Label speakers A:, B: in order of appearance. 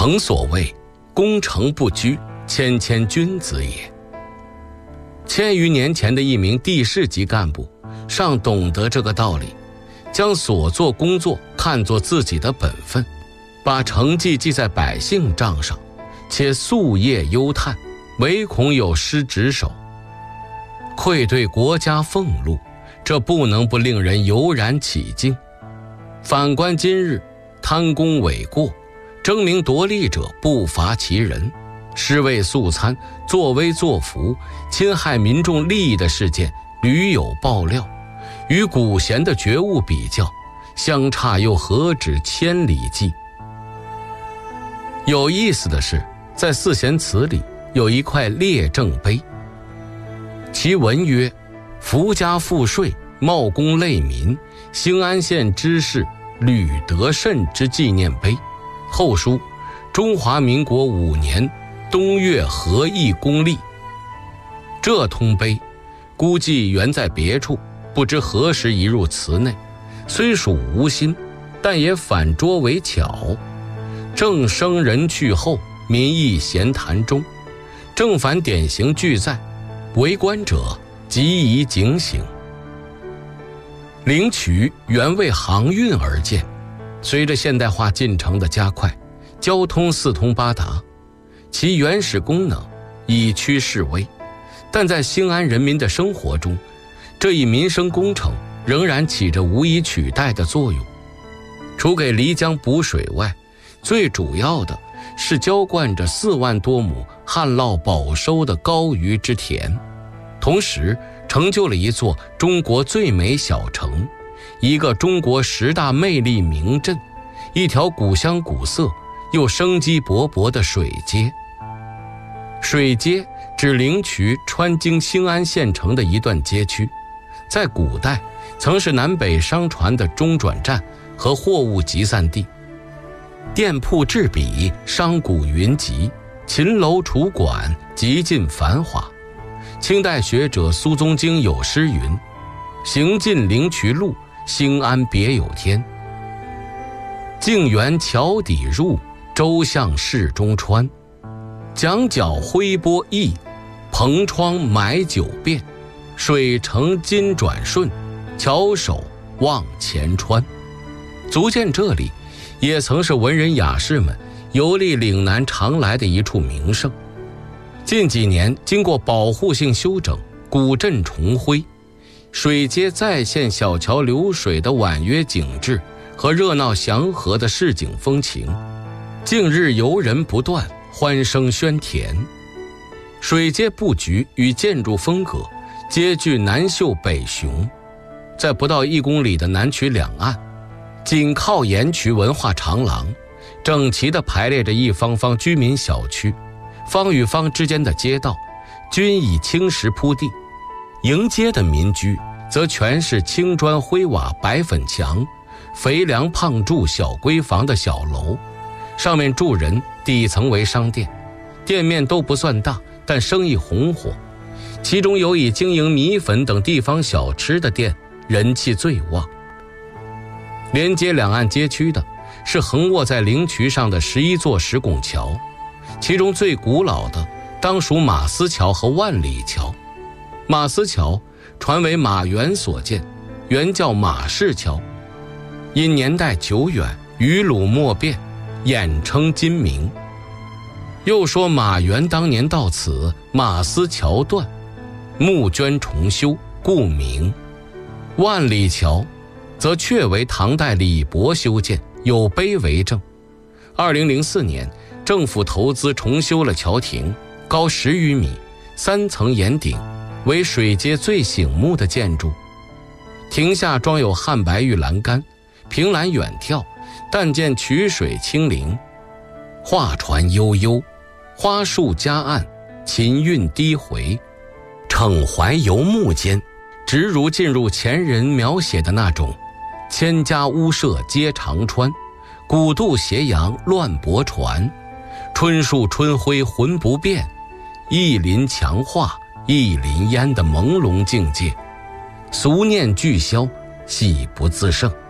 A: 诚所谓功成不居，谦谦君子也。千余年前的一名地市级干部尚懂得这个道理，将所做工作看作自己的本分，把成绩记在百姓账上，且夙夜忧叹，唯恐有失职守，愧对国家俸禄，这不能不令人油然起敬。反观今日，贪功伪过，争名夺利者不乏其人，尸位素餐、作威作福、侵害民众利益的事件屡有爆料，与古贤的觉悟比较，相差又何止千里计。有意思的是，在四贤祠里有一块列正碑，其文曰：福家赋税，冒功累民，兴安县知事吕德慎之纪念碑，后书中华民国5年冬月合议公历。这通碑估计原在别处，不知何时移入祠内，虽属无心，但也反拙为巧。正生人去后，民意闲谈中，正反典型俱在，为官者即宜警醒。灵渠原为航运而建，随着现代化进程的加快，交通四通八达，其原始功能已趋式微，但在兴安人民的生活中，这一民生工程仍然起着无以取代的作用。除给漓江补水外，最主要的是浇灌着4万多亩旱涝保收的高余之田，同时成就了一座中国最美小城，一个中国10大魅力名镇，一条古香古色又生机勃勃的水街。水街指灵渠穿经兴安县城的一段街区，在古代曾是南北商船的中转站和货物集散地，店铺栉比，商贾云集，秦楼楚馆，极尽繁华。清代学者苏宗经有诗云：行尽灵渠路，兴安别有天。径缘桥底入，舟向市中穿。桨角挥波溢，蓬窗买酒变。水成金转顺，桥首望前川。足见这里也曾是文人雅士们游历岭南常来的一处名胜。近几年经过保护性修整，古镇重恢，水街再现小桥流水的婉约景致和热闹祥和的市井风情，近日游人不断，欢声喧甜。水街布局与建筑风格皆具南秀北雄，在不到1公里的南渠两岸，紧靠沿渠文化长廊，整齐地排列着一方方居民小区，方与方之间的街道均以青石铺地，迎街的民居则全是青砖灰瓦白粉墙、肥梁胖柱小闺房的小楼，上面住人，底层为商店，店面都不算大，但生意红火，其中有以经营米粉等地方小吃的店人气最旺。连接两岸街区的是横卧在灵渠上的11座石拱桥，其中最古老的当属马思桥和万里桥。马思桥传为马援所建，原叫马市桥，因年代久远，余鲁莫辨，衍称今名。又说马援当年到此，马思桥断，募捐重修，故名。万里桥则确为唐代李博修建，有碑为证。2004年政府投资重修了桥亭，高10余米，3层檐顶，为水街最醒目的建筑。亭下装有汉白玉栏杆，凭栏远眺，但见渠水清灵，画船悠悠，花树夹岸，琴韵低回，骋怀游目间，直如进入前人描写的那种千家屋舍皆长川，古渡斜阳乱泊船，春树春晖魂不变，一林强化一林烟的朦胧境界，俗念俱消，喜不自胜。